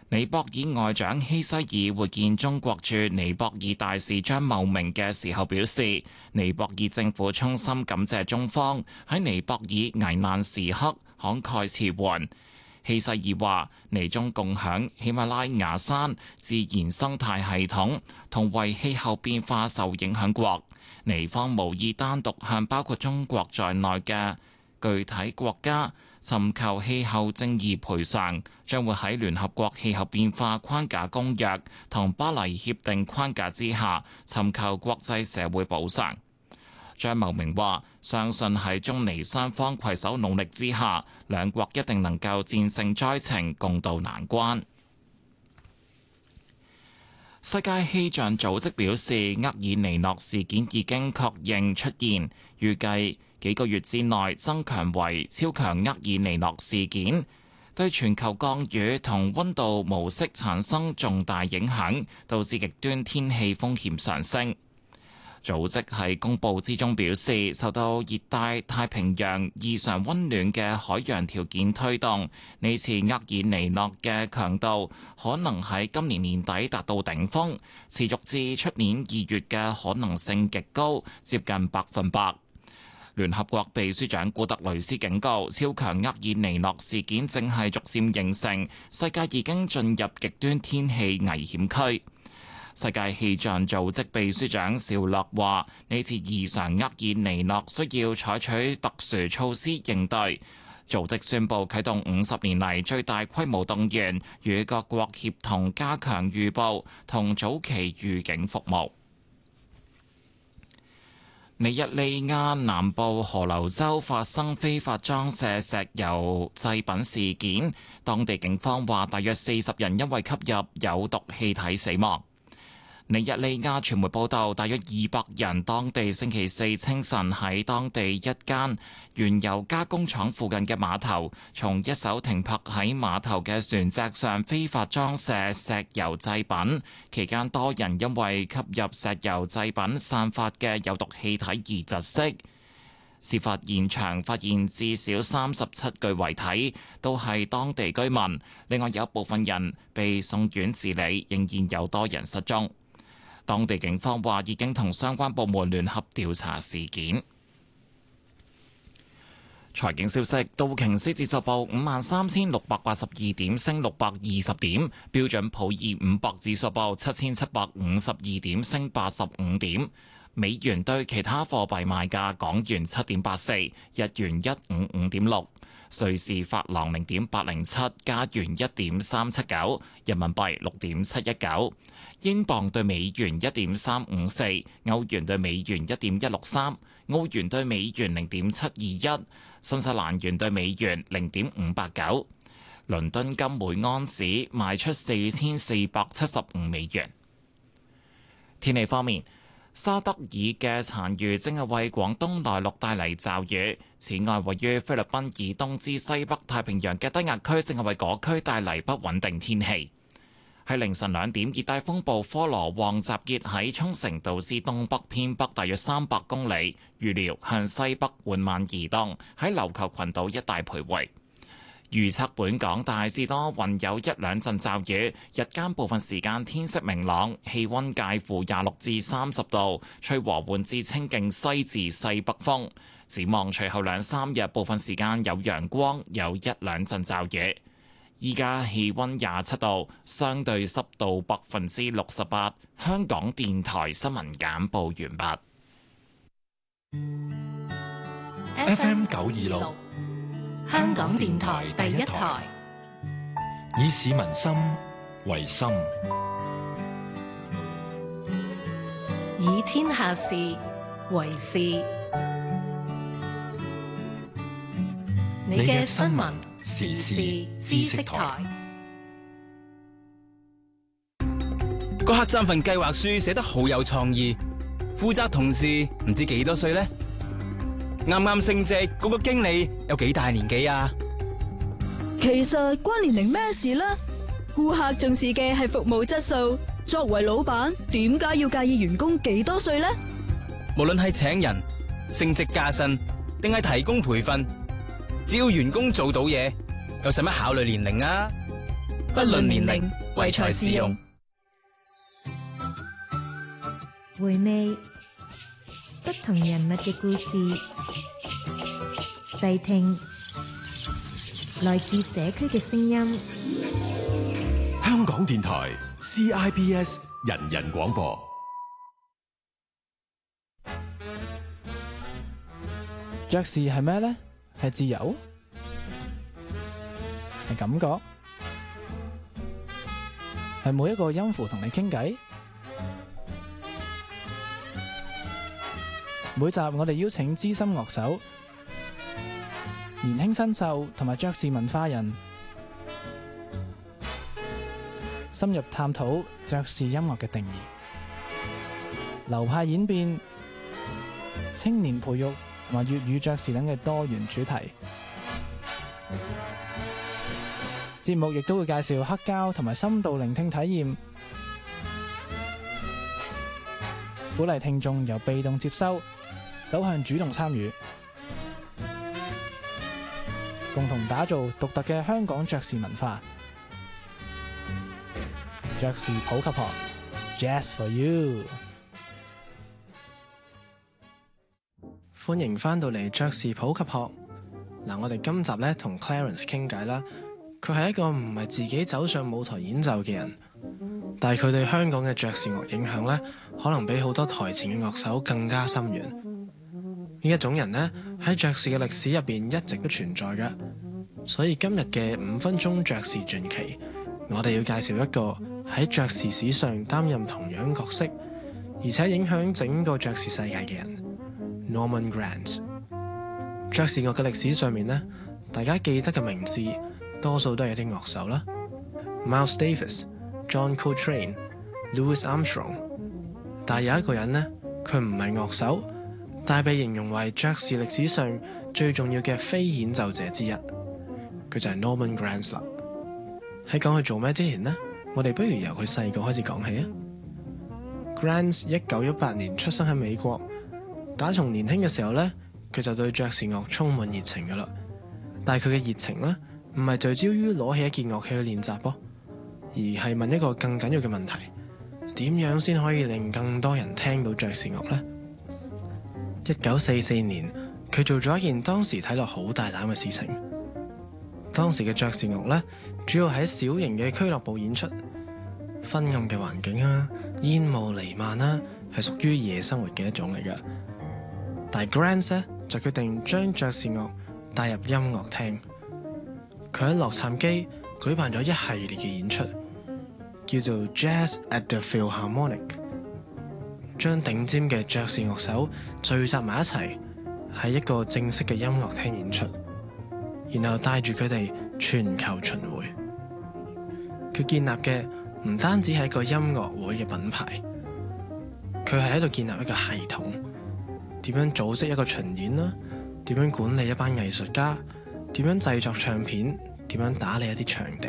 尼泊爾外長希西爾會見中國駐尼泊爾大使張茂明嘅時候表示，尼泊爾政府衷心感謝中方喺尼泊爾危難時刻慷慨辭援。希西爾話：尼中共享喜馬拉雅山自然生態系統，同為氣候變化受影響國，尼方無意單獨向包括中國在內嘅具體國家尋求氣候正義賠償，將會喺聯合國氣候變化框架公約同巴黎協定框架之下尋求國際社會補償。張茂明話：相信喺中尼雙方攜手努力之下，兩國一定能夠戰勝災情，共度難關。世界氣象組織表示，厄爾尼諾事件已經確認出現，預計幾個月之內增強為超強厄爾尼諾事件，對全球降雨同溫度模式產生重大影響，導致極端天氣風險上升。組織喺公佈之中表示，受到熱帶太平洋異常溫暖嘅海洋條件推動，呢次厄爾尼諾嘅強度可能喺今年年底達到頂峰，持續至出年2月嘅可能性極高，接近100%。聯合國秘書長古特雷斯警告，超強厄爾尼諾事件正係逐漸形成，世界已經進入極端天氣危險區。世界氣象組織秘書長紹洛話：呢次異常厄爾尼諾需要採取特殊措施應對。組織宣布啟動50年嚟最大規模動員，與各國協同加強預報同早期預警服務。尼日利亞南部河流州發生非法裝卸石油製品事件，當地警方話大約40人因為吸入有毒氣體死亡。尼日利亞傳媒報道，大約200人當地星期四清晨喺當地一間原油加工廠附近嘅碼頭，從一艘停泊喺碼頭嘅船隻上非法裝卸石油製品，期間多人因為吸入石油製品散發嘅有毒氣體而窒息。事發現場發現至少37具遺體，都係當地居民，另外有部分人被送院治理，仍然有多人失蹤。當地警方話已經同相關部門聯合調查事件。財經消息：道瓊斯指數報53,682點，升620點；標準普爾500指數報7,752點，升85點。美元對其他貨幣賣價：港元7.84，日元155.6，瑞士法郎0.807，加元1.379，人民幣6.719。英鎊對美元1.354，歐元對美元1.163，澳元對美元0.721，新西蘭元對美元0.589。倫敦金每安士賣出4475美元。天氣方面，沙德爾嘅殘餘正係為廣東內陸帶嚟驟雨。此外，位於菲律賓以東至西北太平洋嘅低壓區正係為嗰區帶嚟不穩定天氣。喺凌晨2點，熱帶風暴科羅旺集結喺沖繩島之東北偏北大約300公里，預料向西北緩慢移動，喺琉球群島一帶徘徊。預測本港大致多雲，有1兩陣驟雨，日間部分時間天色明朗，氣溫介乎26至30度，吹和緩至清勁西至西北風。展望隨後2-3日，部分時間有陽光，有1兩陣驟雨。依家氣溫27度，相對濕度68%。香港電台新聞簡報完畢。FM 926，香港電台第一台，以市民心為心， 以天下事為事。你嘅新聞時事知識台。 個客棧份計劃書寫得好有創意，負責同事唔知幾多歲呢？啱啱升職嗰個經理有幾大年紀啊？ 其實關年齡咩事呢？顧客重視嘅係服務質素，作為老闆點解要介意員工幾多歲呢？ 無論係請人、升職加薪，定係提供培訓，只要員工做到嘢，又使乜考慮年齡啊？ 不論年齡，唯才是用。 回味不同人物嘅故事，細聽來自社區嘅聲音。 香港電台 CIBS 人人廣播。 爵士係咩呢？係自由？係感覺？係每一個音符同你傾偈？每集我哋邀請資深樂手、年輕新秀同埋爵士文化人，深入探討爵士音樂嘅定義、流派演變、青年培育同埋粵語爵士等嘅多元主題。節目亦都會介紹黑膠同埋深度聆聽體驗，鼓勵聽眾由被動接收走向主動參與，共同打造獨特嘅香港爵士文化。爵士普及學 ，Jazz for You。歡迎翻到嚟爵士普及學。嗱，我哋今集咧同 Clarence 傾偈啦。佢係一個唔係自己走上舞台演奏嘅人，但係佢對香港嘅爵士樂影響咧，可能比好多台前嘅樂手更加深遠。呢一種人呢，喺爵士嘅歷史入邊一直都存在嘅，所以今日嘅5分鐘爵士傳奇，我哋要介紹一個喺爵士史上擔任同樣角色，而且影響整個爵士世界嘅人 Norman Granz。爵士樂嘅歷史上面呢，大家記得嘅名字多數都係一啲樂手啦 ，Miles Davis、John Coltrane、Louis Armstrong。但係有一個人呢，佢唔係樂手，但係被形容為爵士歷史上最重要嘅非演奏者之一，佢就係 Norman Granz 啦。喺講佢做咩之前呢，我哋不如由佢細個開始講起啊。Granz 1918年出生喺美國，打從年輕嘅時候呢，佢就對爵士樂充滿熱情噶啦。但係佢嘅熱情呢，唔係聚焦於攞起一件樂器去練習噃，而係問一個更緊要嘅問題：點樣先可以令更多人聽到爵士樂呢？1944年，佢做咗一件當時睇落好大膽嘅事情。當時嘅爵士樂呢，主要喺小型嘅俱樂部演出，昏暗嘅環境啊，煙霧彌漫啦，係屬於夜生活嘅一種嚟嘅。但係 Granz 呢，就決定將爵士樂帶入音樂廳。佢喺洛杉磯舉辦咗一系列嘅演出，叫做 Jazz at the Philharmonic， 將頂尖嘅爵士樂手聚集埋一齊，喺一個正式嘅音樂廳演出，然後帶住佢哋全球巡迴。佢建立嘅唔單止係一個音樂會嘅品牌，佢係喺度建立一個系統，點樣組織一個巡演啦，點樣管理一班藝術家，點樣製作唱片，點樣打理一啲場地。